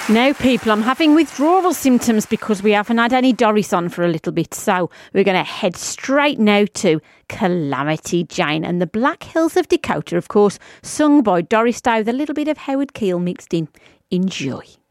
Now, people, I'm having withdrawal symptoms because we haven't had any Doris on for a little bit. So we're going to head straight now to Calamity Jane and the Black Hills of Dakota, of course, sung by Doris Day with a little bit of Howard Keel mixed in. Enjoy.